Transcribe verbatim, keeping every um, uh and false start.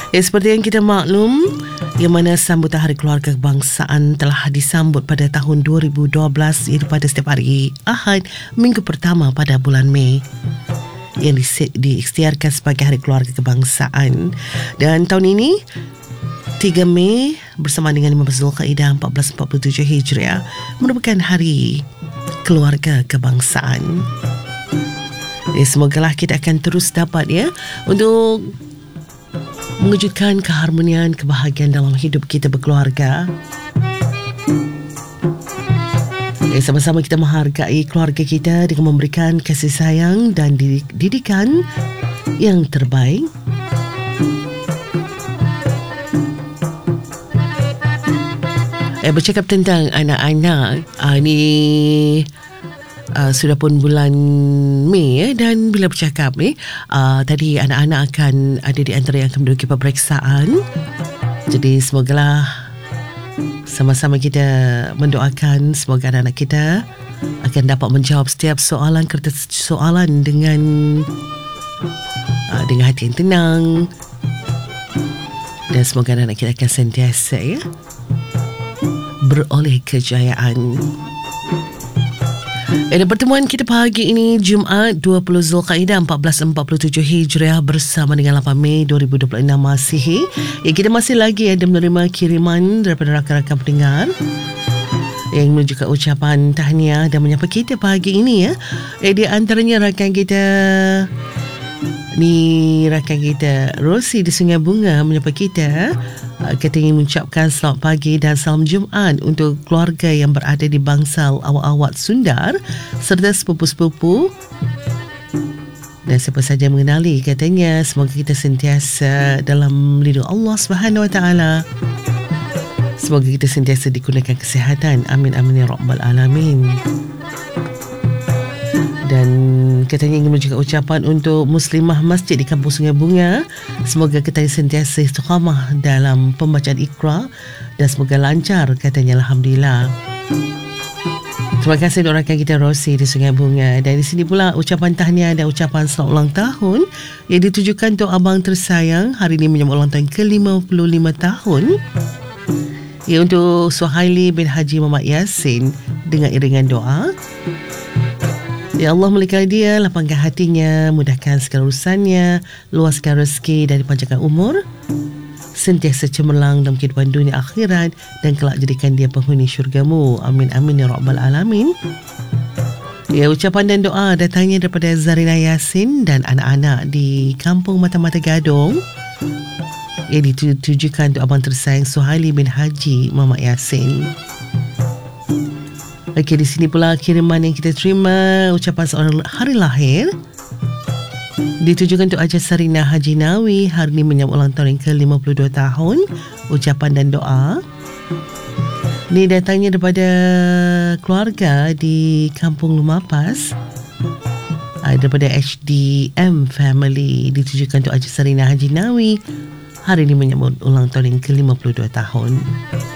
Ya, seperti yang kita maklum, yang mana sambutan Hari Keluarga Kebangsaan telah disambut pada tahun dua ribu dua belas, iaitu pada setiap hari Ahad, minggu pertama pada bulan Mei, yang di- diikhtiarkan sebagai Hari Keluarga Kebangsaan. Dan tahun ini tiga Mei bersama dengan lima belas Zulkaidah empat belas empat puluh tujuh Hijriah merupakan Hari Keluarga Kebangsaan. Ya, semogalah kita akan terus dapat ya untuk mewujudkan keharmonian, kebahagiaan dalam hidup kita berkeluarga. Ya, sama-sama kita menghargai keluarga kita dengan memberikan kasih sayang dan didikan yang terbaik. Eh, bercakap tentang anak-anak, uh, ni uh, sudah pun bulan Mei ya, dan bila bercakap ni, uh, tadi anak-anak akan ada di antara yang akan menduduki peperiksaan. Jadi semogalah sama-sama kita mendoakan semoga anak-anak kita akan dapat menjawab setiap soalan kertas soalan dengan uh, dengan hati yang tenang, dan semoga anak-anak kita akan sentiasa ya beroleh kejayaan. Dan pertemuan kita pagi ini Jumaat dua puluh Zulkaidah empat belas empat puluh tujuh Hijriah bersama dengan lapan Mei dua ribu dua puluh enam Masihi. Ya, kita masih lagi ada menerima kiriman daripada rakan-rakan pendengar yang menunjukkan ucapan tahniah dan menyapa kita pagi ini ya. Eh, di antaranya rakan kita ni rakan kita Rosi di Sungai Bunga menyapa kita. Kita ingin mengucapkan selamat pagi dan salam Jumaat untuk keluarga yang berada di Bangsal Awak-Awak Sundar serta sepupu-sepupu dan siapa saja mengenali. Katanya semoga kita sentiasa dalam lindung Allah Subhanahu Wa Taala. Semoga kita sentiasa dikurniakan kesihatan. Amin amin ya rabbal alamin. Dan katanya ingin menunjukkan ucapan untuk Muslimah Masjid di Kampung Sungai Bunga. Semoga kita sentiasa istiqamah dalam pembacaan Iqra dan semoga lancar, katanya. Alhamdulillah. Terima kasih untuk rakan kita Rosi di Sungai Bunga. Dan di sini pula ucapan tahniah dan ucapan selamat ulang tahun yang ditujukan untuk abang tersayang hari ini menyambut ulang tahun ke lima puluh lima tahun. Ya, untuk Suhaili bin Haji Muhammad Yasin dengan iringan doa. Ya Allah, muliakan dia, lapangkan hatinya, mudahkan segala urusannya, luaskan rezeki dan dipanjangkan umur, sentiasa cemerlang dalam kehidupan dunia akhirat, dan kelak jadikan dia penghuni syurgamu. Amin amin ya rabbal alamin. Ya, ucapan dan doa datangnya daripada Zarina Yasin dan anak-anak di Kampung Mata-Mata Gadong, yang ditujukan untuk abang tersayang Suhaili bin Haji Muhammad Yasin. Okey, di sini pula kiriman yang kita terima, ucapan seorang hari lahir ditujukan untuk Haji Sarina Haji Nawi hari ini menyambut ulang tahun yang ke lima puluh dua tahun. Ucapan dan doa ni datangnya daripada keluarga di Kampung Lumapas, daripada H D M Family, ditujukan untuk Haji Sarina Haji Nawi hari ini menyambut ulang tahun yang ke lima puluh dua tahun.